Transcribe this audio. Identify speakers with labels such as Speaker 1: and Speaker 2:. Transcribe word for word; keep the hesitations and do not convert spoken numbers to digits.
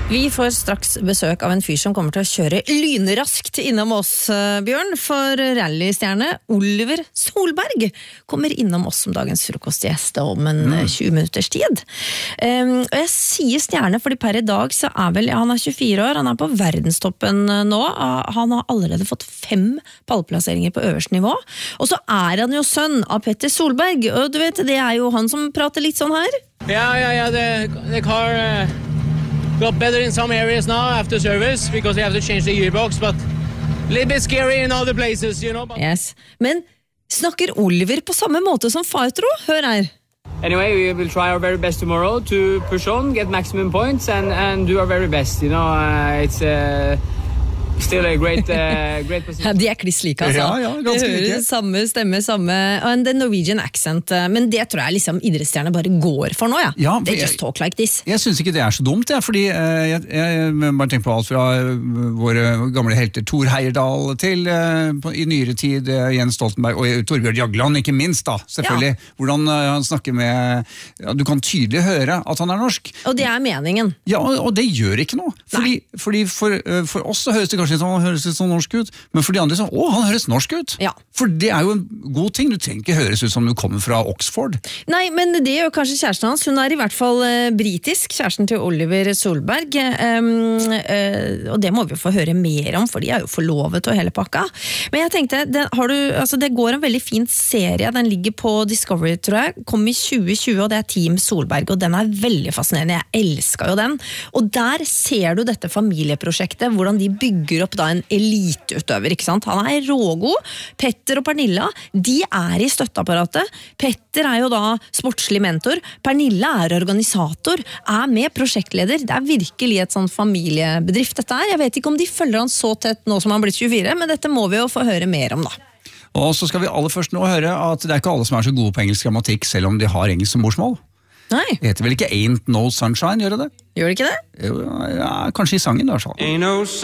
Speaker 1: Vi får straks besøk av en fyr som kommer til å kjøre lynraskt innom oss, Bjørn, for rallystjerne Oliver Solberg kommer innom oss som dagens frokostgjest om en mm. tjue minutters tid. Um, og jeg sier stjerne, fordi per i dag så er vel, ja, han er tjuefire år, han er på verdenstoppen nå, han har allerede fått fem pallplasseringer på øverste nivå, og så er han jo sønn av Petter Solberg, og du vet, det er jo han som prater litt sånn her.
Speaker 2: Ja, ja, ja, det, det har... Uh... got better in some areas now after service because we have to change the gearbox, but a little bit scary in other places, you know. But...
Speaker 1: Yes, men snakker Oliver på samme måte som far, tro? Hør her.
Speaker 3: Anyway, we will try our very best tomorrow to push on, get maximum points and, and do our very best, you know. Uh, it's... Uh... Still a great, uh, great position.
Speaker 1: Ja, de er kliss like, altså.
Speaker 4: Ja, ja, ganske like.
Speaker 1: De hører samme stemme, samme and the Norwegian accent, men det tror jeg liksom idrettsstjerne bare går for nå, ja.
Speaker 4: ja
Speaker 1: They just talk like this.
Speaker 4: Jeg, jeg synes ikke det er så dumt, ja, fordi eh, jeg, jeg bare tenker på alt fra våre gamle helter Thor Heyerdahl til eh, på, i nyere tid eh, Jens Stoltenberg og Torbjørn Jagland, ikke minst da, selvfølgelig. Ja. Hvordan eh, han snakker med, ja, du kan tydelig høre at han er norsk.
Speaker 1: Og det er meningen.
Speaker 4: Ja, og, og det gjør ikke noe. Fordi, fordi for, for oss så høres det kanskje han høres litt sånn norsk ut, men for de andre sånn, å, han høres norsk ut.
Speaker 1: Ja.
Speaker 4: For det er jo en god ting, du trenger ikke høres ut som du kommer fra Oxford.
Speaker 1: Nei, men det gjør kanskje kjæresten hans, hun er i hvert fall uh, britisk, kjæresten til Oliver Solberg, um, uh, og det må vi jo få høre mer om, for de er jo forlovet og hele pakka. Men jeg tenkte, det, har du, altså, det går en veldig fin serie, den ligger på Discovery, tror jeg, kom i tjue tjue, og det er Team Solberg, og den er veldig fascinerende, jeg elsker jo den. Og der ser du dette familieprosjektet, hvordan de bygger opp da en eliteutøver, ikke sant? Han er rågod. Petter og Pernilla, de er i støtteapparatet. Petter er jo da sportslig mentor. Pernilla er organisator, er med prosjektleder. Det er virkelig et sånn familiebedrift dette her. Jeg vet ikke om de følger han så tett nå som han har blitt tjuefire, men dette må vi jo få høre mer om da.
Speaker 4: Og så skal vi aller først nå høre at det er ikke alle som er så gode på engelsk grammatikk, selv om de har engelsk som morsmål.
Speaker 1: Nei.
Speaker 4: Det heter vel ikke Ain't No Sunshine, gjør det det?
Speaker 1: Gjør det ikke det?
Speaker 4: Ja, kanskje i sangen da.
Speaker 2: Ain't no